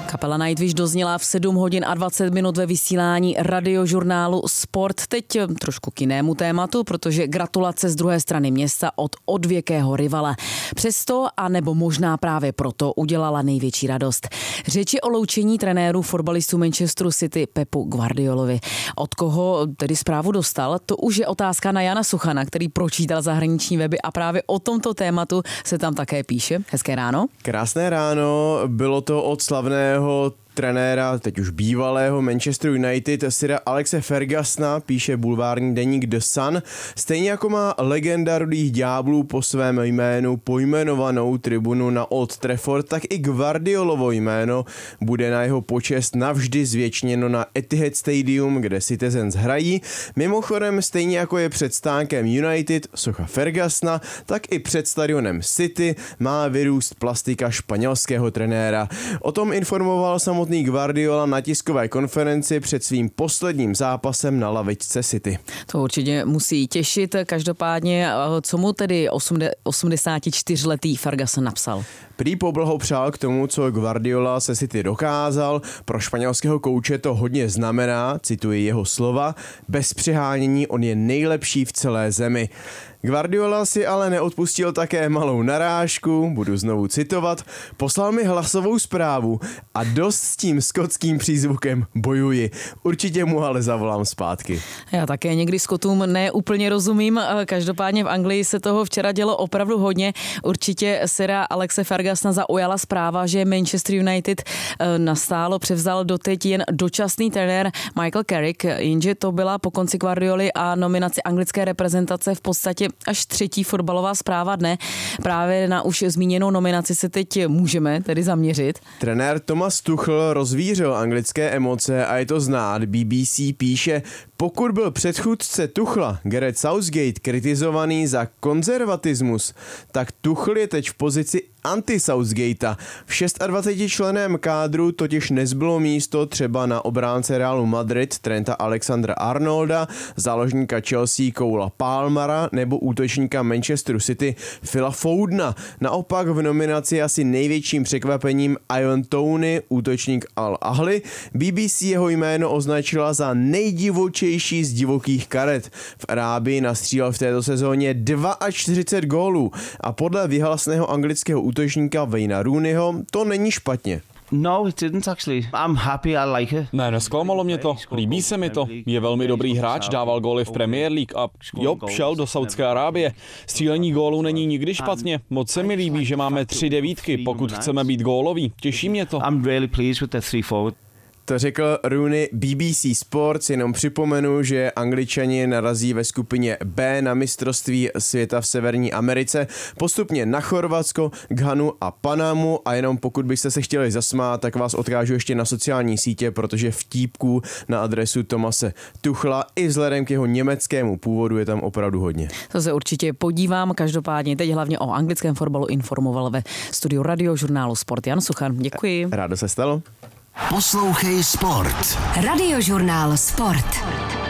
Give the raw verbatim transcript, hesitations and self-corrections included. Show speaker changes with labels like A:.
A: Kapela Nightwish dozněla v sedm hodin a dvacet minut ve vysílání radiožurnálu Sport. Teď trošku k jinému tématu, protože gratulace z druhé strany města od odvěkého rivala. Přesto, a nebo možná právě proto, udělala největší radost. Řeči o loučení trenérů fotbalistů Manchesteru City Pepu Guardiolovi. Od koho tedy zprávu dostal, to už je otázka na Jana Suchana, který pročítal zahraniční weby a právě o tomto tématu se tam také píše. Hezké ráno.
B: Krásné ráno, bylo to od slavného trenéra, teď už bývalého Manchester United, Sira Alexe Fergusona, píše bulvární deník The Sun. Stejně jako má legenda Rudých ďáblů po svém jménu pojmenovanou tribunu na Old Trafford, tak i Guardiolovo jméno bude na jeho počest navždy zvěčněno na Etihad Stadium, kde Citizens hrají. Mimochodem, stejně jako je před stánkem United socha Fergusona, tak i před stadionem City má vyrůst plastika španělského trenéra. O tom informoval samotný Guardiola na tiskové konferenci před svým posledním zápasem na lavičce City.
A: To určitě musí těšit. Každopádně, co mu tedy osmdesátičtyřletý Ferguson napsal?
B: Prý poblahopřál k tomu, co Guardiola se City dokázal. Pro španělského kouče to hodně znamená, cituji jeho slova, bez přehánění on je nejlepší v celé zemi. Guardiola si ale neodpustil také malou narážku, budu znovu citovat, poslal mi hlasovou zprávu a dost s tím skotským přízvukem bojuji. Určitě mu ale zavolám zpátky.
A: Já také někdy Skotům neúplně rozumím, každopádně v Anglii se toho včera dělo opravdu hodně. Určitě Sira Alexe Fergusona zaujala zpráva, že Manchester United nastálo převzal doteď jen dočasný trenér Michael Carrick, jenže to byla po konci Guardioli a nominaci anglické reprezentace v podstatě až třetí fotbalová zpráva dne. Právě na už zmíněnou nominaci se teď můžeme tedy zaměřit.
B: Trenér Thomas Tuchel rozvířil anglické emoce a je to znát. B B C píše, pokud byl předchůdce Tuchla, Gareth Southgate, kritizovaný za konzervatismus, tak Tuchel je teď v pozici anti-Southgatea. V dvacetišestičlenném kádru totiž nezbylo místo třeba na obránce Realu Madrid Trenta Alexandra-Arnolda, záložníka Chelsea Cola Palmera nebo útočníka Manchesteru City Phila Foudena. Naopak v nominaci asi největším překvapením Ivan Toney, útočník Al Ahly. B B C jeho jméno označila za nejdivočejší z divokých karet. V Arábii nastřílel v této sezóně čtyřicet dva gólů a podle vyhlasného anglického útočníka Wayna Rooneyho to není špatně.
C: No, it didn't actually. I'm happy, I like it.
D: Ne, nesklamalo mě to. Líbí se mi to. Je velmi dobrý hráč, dával góly v Premier League a jo, šel do Saudské Arábie. Střílení gólů není nikdy špatně. Moc se mi líbí, že máme tři devítky, pokud chceme být góloví. Těší mě to.
C: I'm really pleased with the three forward.
B: To řekl Rooney B B C Sports, jenom připomenu, že Angličani narazí ve skupině B na mistrovství světa v Severní Americe, postupně na Chorvatsko, Ghanu a Panamu a jenom pokud byste se chtěli zasmát, tak vás odkážu ještě na sociální sítě, protože vtípků na adresu Thomase Tuchla i vzhledem k jeho německému původu je tam opravdu hodně.
A: To se určitě podívám, každopádně teď hlavně o anglickém fotbalu informoval ve studiu radiožurnálu Sport Jan Suchan. Děkuji.
B: Rádo se stalo.
E: Poslouchej Sport.
F: Radiožurnál Sport.